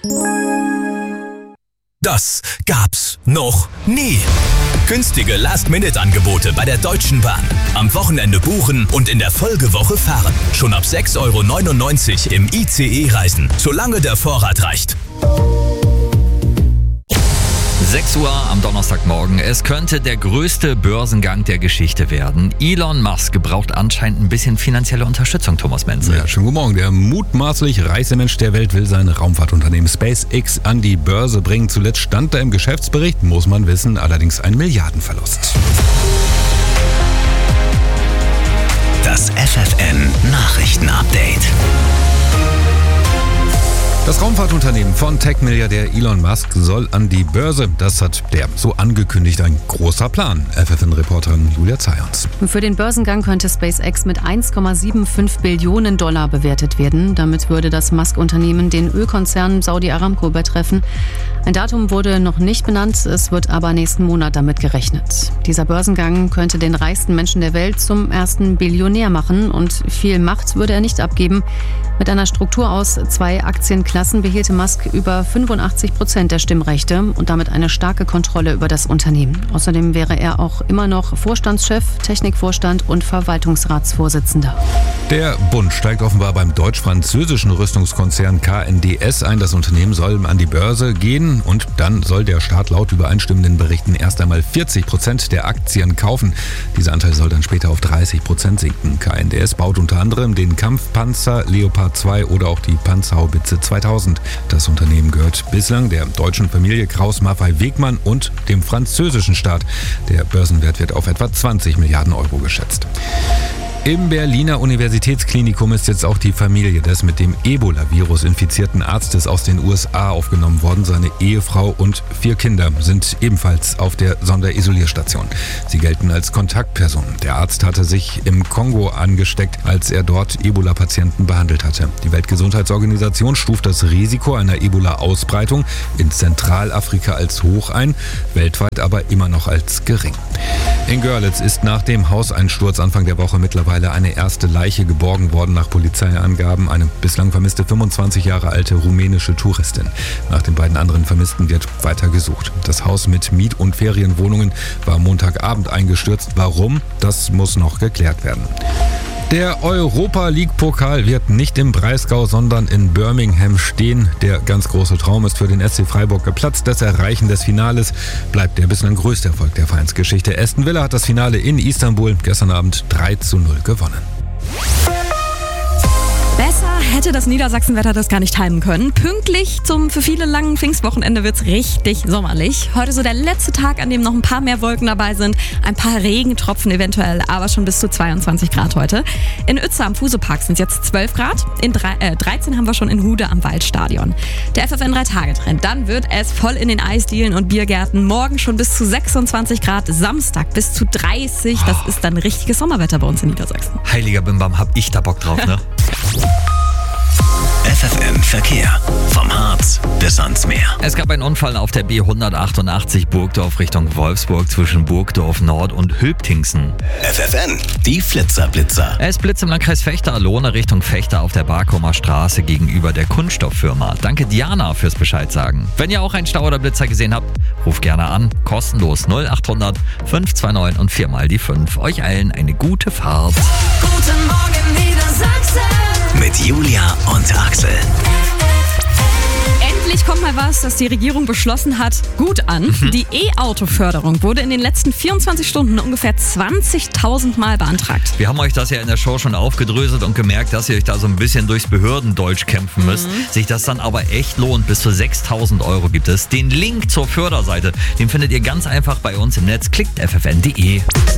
Das gab's noch nie. Günstige Last-Minute-Angebote bei der Deutschen Bahn. Am Wochenende buchen und in der Folgewoche fahren. Schon ab 6,99 € im ICE reisen, solange der Vorrat reicht. 6 Uhr am Donnerstagmorgen. Es könnte der größte Börsengang der Geschichte werden. Elon Musk braucht anscheinend ein bisschen finanzielle Unterstützung, Thomas Menzel. Ja, schönen guten Morgen. Der mutmaßlich reichste Mensch der Welt will sein Raumfahrtunternehmen SpaceX an die Börse bringen. Zuletzt stand da im Geschäftsbericht, muss man wissen, allerdings ein Milliardenverlust. Das FFN Nachrichtenupdate. Das Raumfahrtunternehmen von Tech-Milliardär Elon Musk soll an die Börse. Das hat der so angekündigt, ein großer Plan. FFN-Reporterin Julia Zayons. Für den Börsengang könnte SpaceX mit 1,75 Billionen $ bewertet werden. Damit würde das Musk-Unternehmen den Ölkonzern Saudi Aramco übertreffen. Ein Datum wurde noch nicht benannt, es wird aber nächsten Monat damit gerechnet. Dieser Börsengang könnte den reichsten Menschen der Welt zum ersten Billionär machen und viel Macht würde er nicht abgeben. Mit einer Struktur aus 2 Aktienklassen behielte Musk über 85% der Stimmrechte und damit eine starke Kontrolle über das Unternehmen. Außerdem wäre er auch immer noch Vorstandschef, Technikvorstand und Verwaltungsratsvorsitzender. Der Bund steigt offenbar beim deutsch-französischen Rüstungskonzern KNDS ein. Das Unternehmen soll an die Börse gehen und dann soll der Staat laut übereinstimmenden Berichten erst einmal 40% der Aktien kaufen. Dieser Anteil soll dann später auf 30% sinken. KNDS baut unter anderem den Kampfpanzer Leopard 2 oder auch die Panzerhaubitze 2000. Das Unternehmen gehört bislang der deutschen Familie Krauss-Maffei-Wegmann und dem französischen Staat. Der Börsenwert wird auf etwa 20 Milliarden € geschätzt. Im Berliner Universitätsklinikum ist jetzt auch die Familie des mit dem Ebola-Virus infizierten Arztes aus den USA aufgenommen worden. Seine Ehefrau und 4 Kinder sind ebenfalls auf der Sonderisolierstation. Sie gelten als Kontaktpersonen. Der Arzt hatte sich im Kongo angesteckt, als er dort Ebola-Patienten behandelt hatte. Die Weltgesundheitsorganisation stuft das Risiko einer Ebola-Ausbreitung in Zentralafrika als hoch ein, weltweit aber immer noch als gering. In Görlitz ist nach dem Hauseinsturz Anfang der Woche mittlerweile eine erste Leiche geborgen worden, nach Polizeiangaben eine bislang vermisste 25 Jahre alte rumänische Touristin. Nach den beiden anderen Vermissten wird weiter gesucht. Das Haus mit Miet- und Ferienwohnungen war Montagabend eingestürzt. Warum? Das muss noch geklärt werden. Der Europa-League-Pokal wird nicht im Breisgau, sondern in Birmingham stehen. Der ganz große Traum ist für den SC Freiburg geplatzt. Das Erreichen des Finales bleibt der bislang größte Erfolg der Vereinsgeschichte. Aston Villa hat das Finale in Istanbul gestern Abend 3:0 gewonnen. Besser hätte das Niedersachsenwetter das gar nicht timen können. Pünktlich zum für viele langen Pfingstwochenende wird's richtig sommerlich. Heute so der letzte Tag, an dem noch ein paar mehr Wolken dabei sind. Ein paar Regentropfen eventuell, aber schon bis zu 22 Grad heute. In Uetze am Fusepark sind es jetzt 12 Grad. 13 haben wir schon in Hude am Waldstadion. Der FFN 3-Tage-Trend. Dann wird es voll in den Eisdielen und Biergärten. Morgen schon bis zu 26 Grad. Samstag bis zu 30. Das ist dann richtiges Sommerwetter bei uns in Niedersachsen. Heiliger Bimbam, hab ich da Bock drauf, ne? FFN Verkehr. Vom Harz bis ans Meer. Es gab einen Unfall auf der B188 Burgdorf Richtung Wolfsburg zwischen Burgdorf Nord und Hülptingsen. FFN, die Flitzer-Blitzer. Es blitzt im Landkreis Vechta, Lohne Richtung Vechta auf der Barkumer Straße gegenüber der Kunststofffirma. Danke Diana fürs Bescheid sagen. Wenn ihr auch einen Stau oder Blitzer gesehen habt, ruft gerne an. Kostenlos 0800 529 und 4x5. Euch allen eine gute Fahrt. Guten Morgen Niedersachsen. Mit Julia und Axel. Endlich kommt mal was, das die Regierung beschlossen hat, gut an. Die E-Auto-Förderung wurde in den letzten 24 Stunden ungefähr 20.000 Mal beantragt. Wir haben euch das ja in der Show schon aufgedröselt und gemerkt, dass ihr euch da so ein bisschen durchs Behördendeutsch kämpfen müsst. Sich das dann aber echt lohnt. Bis zu 6.000 € gibt es. Den Link zur Förderseite, den findet ihr ganz einfach bei uns im Netz. Klickt ffn.de.